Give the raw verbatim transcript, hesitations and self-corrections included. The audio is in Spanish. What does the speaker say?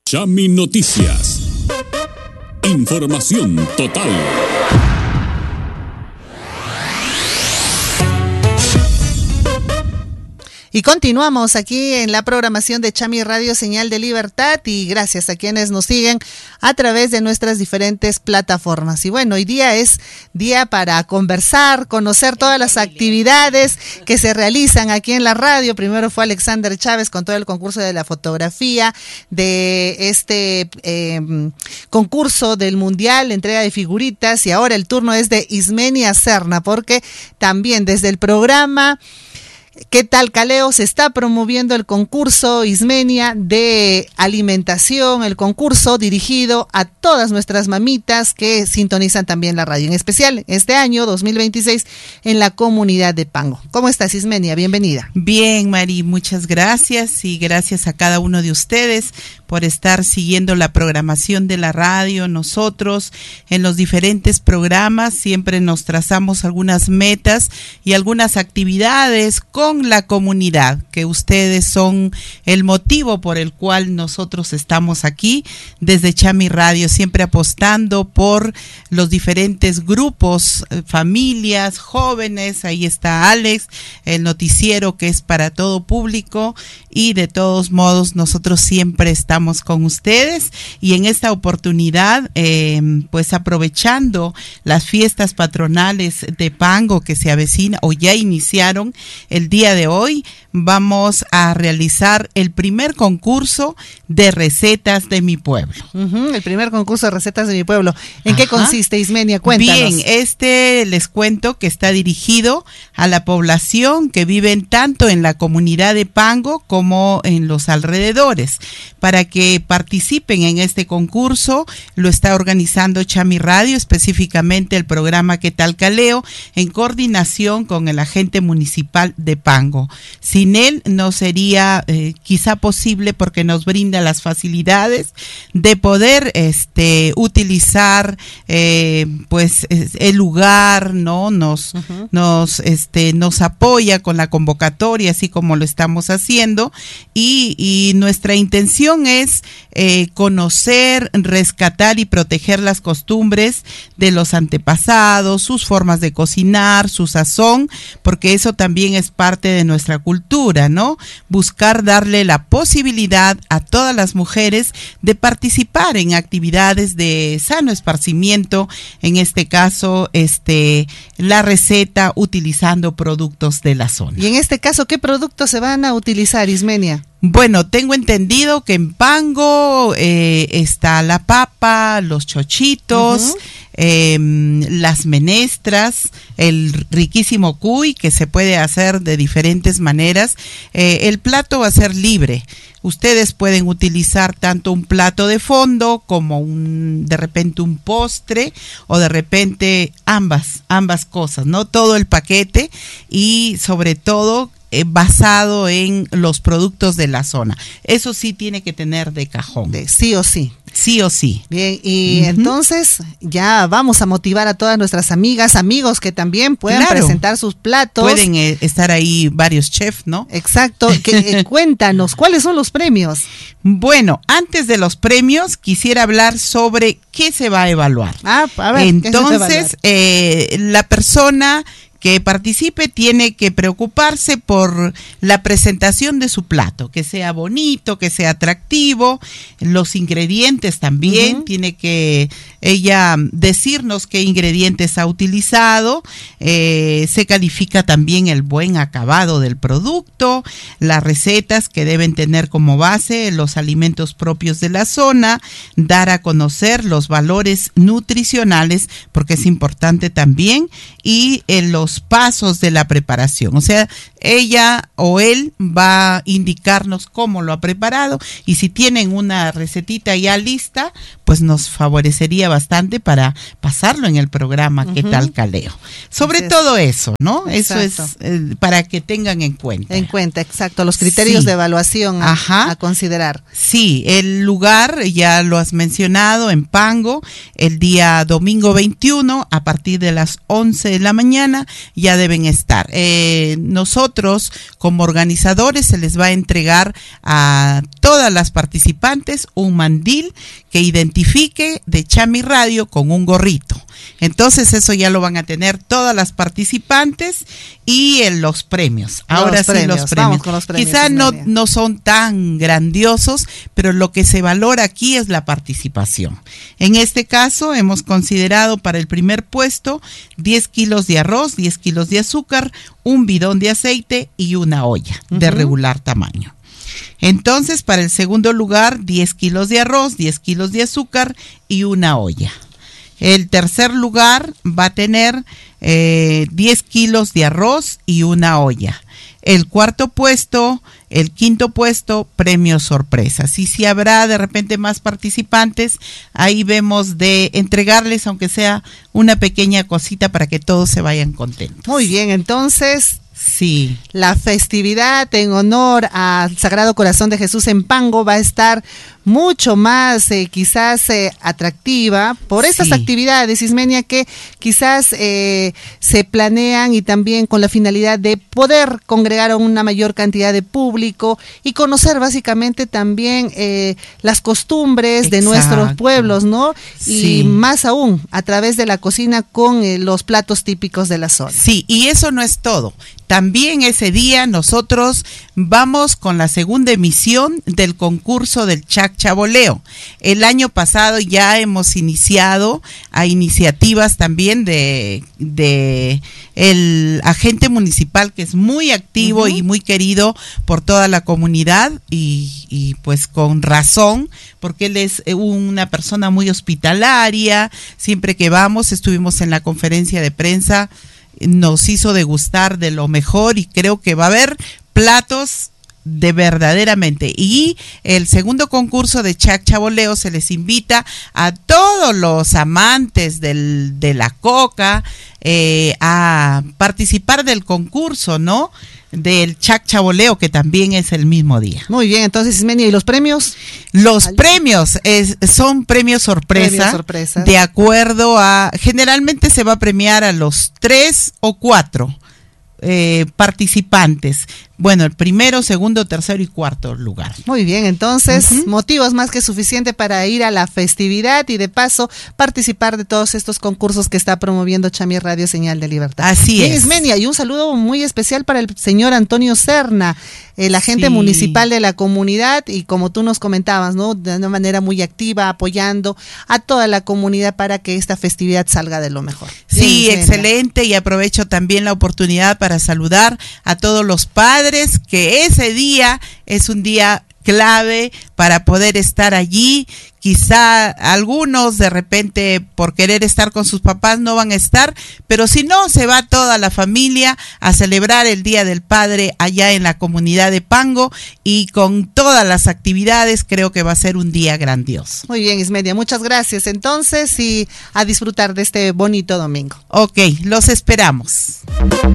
Chami Noticias. Información total. Y continuamos aquí en la programación de Chami Radio Señal de Libertad, y gracias a quienes nos siguen a través de nuestras diferentes plataformas. Y bueno, hoy día es día para conversar, conocer todas las actividades que se realizan aquí en la radio. Primero fue Alexander Chávez con todo el concurso de la fotografía, de este eh, concurso del Mundial, entrega de figuritas, y ahora el turno es de Ismenia Serna, porque también desde el programa ¿Qué tal Caleo? Se está promoviendo el concurso Ismenia de alimentación, el concurso dirigido a todas nuestras mamitas que sintonizan también la radio, en especial este año dos mil veintiséis en la comunidad de Pango. ¿Cómo estás, Ismenia? Bienvenida. Bien, Mari, muchas gracias, y gracias a cada uno de ustedes por estar siguiendo la programación de la radio. Nosotros en los diferentes programas siempre nos trazamos algunas metas y algunas actividades con Con la comunidad, que ustedes son el motivo por el cual nosotros estamos aquí desde Chami Radio, siempre apostando por los diferentes grupos, familias, jóvenes. Ahí está Alex, el noticiero que es para todo público, y de todos modos nosotros siempre estamos con ustedes. Y en esta oportunidad, eh, pues aprovechando las fiestas patronales de Pango que se avecina o ya iniciaron el día de hoy, vamos a realizar el primer concurso de recetas de mi pueblo. Uh-huh, el primer concurso de recetas de mi pueblo. ¿En Ajá. qué consiste, Ismenia? Cuéntanos. Bien, este les cuento que está dirigido a la población que viven tanto en la comunidad de Pango como en los alrededores. Para que participen en este concurso, lo está organizando Chami Radio, específicamente el programa ¿Qué tal Caleo?, en coordinación con el agente municipal de Pango. Sin él no sería eh, quizá posible, porque nos brinda las facilidades de poder este utilizar eh, pues el lugar, no nos uh-huh. nos este nos apoya con la convocatoria, así como lo estamos haciendo, y, y nuestra intención es eh, conocer, rescatar y proteger las costumbres de los antepasados, sus formas de cocinar, su sazón, porque eso también es parte de nuestra cultura, ¿no? Buscar darle la posibilidad a todas las mujeres de participar en actividades de sano esparcimiento, en este caso, este, la receta utilizando productos de la zona. Y en este caso, ¿qué productos se van a utilizar, Ismenia? Bueno, tengo entendido que en Pango eh, está la papa, los chochitos, uh-huh. eh, las menestras, el riquísimo cuy, que se puede hacer de diferentes maneras. Eh, el plato va a ser libre. Ustedes pueden utilizar tanto un plato de fondo como un, de repente un postre, o de repente ambas, ambas cosas, ¿no? Todo el paquete, y sobre todo Eh, basado en los productos de la zona. Eso sí tiene que tener de cajón. De, sí o sí. Sí o sí. Bien, y uh-huh. entonces ya vamos a motivar a todas nuestras amigas, amigos que también puedan claro. presentar sus platos. Pueden eh, estar ahí varios chefs, ¿no? Exacto. Que, eh, cuéntanos, ¿cuáles son los premios? Bueno, antes de los premios, quisiera hablar sobre qué se va a evaluar. Ah, a ver. Entonces, eh, la persona que participe tiene que preocuparse por la presentación de su plato, que sea bonito, que sea atractivo, los ingredientes también, uh-huh. tiene que ella decirnos qué ingredientes ha utilizado, eh, se califica también el buen acabado del producto, las recetas que deben tener como base los alimentos propios de la zona, dar a conocer los valores nutricionales, porque es importante también, y en los pasos de la preparación. O sea, ella o él va a indicarnos cómo lo ha preparado, y si tienen una recetita ya lista, pues nos favorecería bastante para pasarlo en el programa uh-huh. ¿Qué tal Caleo? Sobre Entonces, todo eso, ¿no? Exacto. Eso es eh, para que tengan en cuenta. En cuenta, exacto, los criterios sí. de evaluación a, a considerar. Sí, el lugar ya lo has mencionado, en Pango, el día domingo veintiuno, a partir de las once de la mañana, ya deben estar. Eh, nosotros nosotros como organizadores se les va a entregar a todas las participantes un mandil que identifique de Chami Radio con un gorrito. Entonces eso ya lo van a tener todas las participantes y en los premios. Ahora los sí premios, los premios. Vamos con los premios. Quizás no, no son tan grandiosos, pero lo que se valora aquí es la participación. En este caso hemos considerado para el primer puesto diez kilos de arroz, diez kilos de azúcar, un bidón de aceite y una olla uh-huh. de regular tamaño. Entonces para el segundo lugar diez kilos de arroz, diez kilos de azúcar y una olla. El tercer lugar va a tener eh, diez kilos de arroz y una olla. El cuarto puesto, el quinto puesto, premio sorpresa. Sí, sí habrá de repente más participantes, ahí vemos de entregarles aunque sea una pequeña cosita para que todos se vayan contentos. Muy bien, entonces... Sí. La festividad en honor al Sagrado Corazón de Jesús en Pango va a estar mucho más eh, quizás eh, atractiva por estas sí. actividades, Ismenia, que quizás eh, se planean y también con la finalidad de poder congregar a una mayor cantidad de público y conocer básicamente también eh, las costumbres Exacto. de nuestros pueblos, ¿no? Sí. Y más aún a través de la cocina con eh, los platos típicos de la zona. Sí, y eso no es todo. También ese día nosotros vamos con la segunda emisión del concurso del Chacchaboleo. El año pasado ya hemos iniciado a iniciativas también de, de el agente municipal que es muy activo uh-huh. y muy querido por toda la comunidad y, y pues con razón, porque él es una persona muy hospitalaria. Siempre que vamos, estuvimos en la conferencia de prensa, nos hizo degustar de lo mejor y creo que va a haber platos de verdaderamente. Y el segundo concurso de Chacchaboleo se les invita a todos los amantes del, de la coca eh, a participar del concurso, ¿no? Del Chacchaboleo, que también es el mismo día. Muy bien, entonces, Ismenia, ¿y los premios? Los premios es, son premios sorpresa, premios sorpresa, de acuerdo a, generalmente se va a premiar a los tres o cuatro eh, participantes. Bueno, el primero, segundo, tercero y cuarto lugar. Muy bien, entonces, uh-huh. motivos más que suficiente para ir a la festividad y de paso participar de todos estos concursos que está promoviendo Chami Radio Señal de Libertad. Así bien, es. Ismenia, y un saludo muy especial para el señor Antonio Serna, el agente sí. municipal de la comunidad y como tú nos comentabas, ¿no? De una manera muy activa, apoyando a toda la comunidad para que esta festividad salga de lo mejor. Bien, sí, Ismenia. Excelente, y aprovecho también la oportunidad para saludar a todos los padres, que ese día es un día clave para poder estar allí. Quizá algunos de repente por querer estar con sus papás no van a estar, pero si no, se va toda la familia a celebrar el Día del Padre allá en la comunidad de Pango y con todas las actividades creo que va a ser un día grandioso. Muy bien, Ismenia, muchas gracias entonces y a disfrutar de este bonito domingo. Ok, los esperamos.